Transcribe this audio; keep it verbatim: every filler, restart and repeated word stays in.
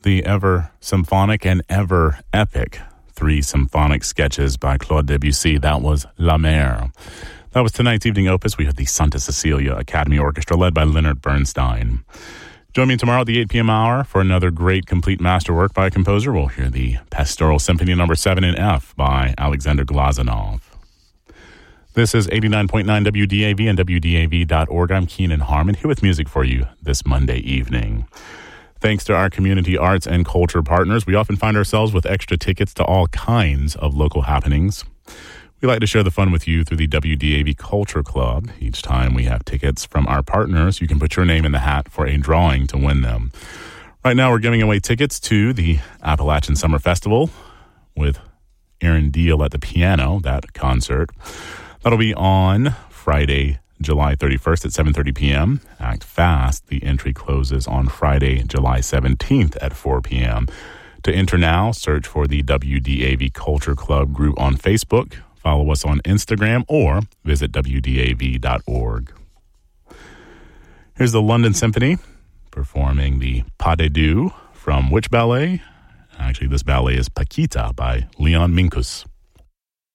the ever symphonic and ever epic three symphonic sketches by Claude Debussy. That was La Mer. That was tonight's evening opus. We had the Santa Cecilia Academy Orchestra led by Leonard Bernstein. Join me tomorrow at the eight p.m. hour for another great complete masterwork by a composer. We'll hear the Pastoral Symphony number seven in F by Alexander Glazunov. This is eighty-nine point nine W D A V and W D A V dot org. I'm Keenan Harmon, here with music for you this Monday evening. Thanks to our community arts and culture partners, we often find ourselves with extra tickets to all kinds of local happenings. We like to share the fun with you through the W D A V Culture Club. Each time we have tickets from our partners, you can put your name in the hat for a drawing to win them. Right now, we're giving away tickets to the Appalachian Summer Festival with Aaron Deal at the piano, that concert. That'll be on Friday, July thirty-first at seven thirty p.m. Act fast. The entry closes on Friday, July seventeenth at four p.m. To enter now, search for the W D A V Culture Club group on Facebook. Follow us on Instagram or visit W D A V dot org. Here's the London Symphony performing the Pas de Deux from which ballet? Actually, this ballet is Paquita by Leon Minkus.